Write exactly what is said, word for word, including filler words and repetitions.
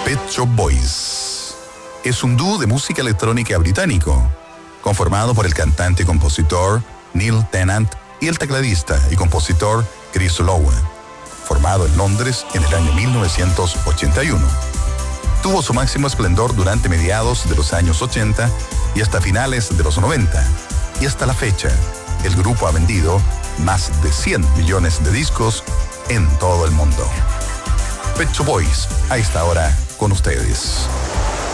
Pet Shop Boys. Es un dúo de música electrónica británico, conformado por el cantante y compositor Neil Tennant y el tecladista y compositor Chris Lowe, formado en Londres en el año mil novecientos ochenta y uno. Tuvo su máximo esplendor durante mediados de los años ochenta y hasta finales de los noventa, y hasta la fecha, el grupo ha vendido más de cien millones de discos en todo el mundo. Pet Shop Boys, a esta hora con ustedes.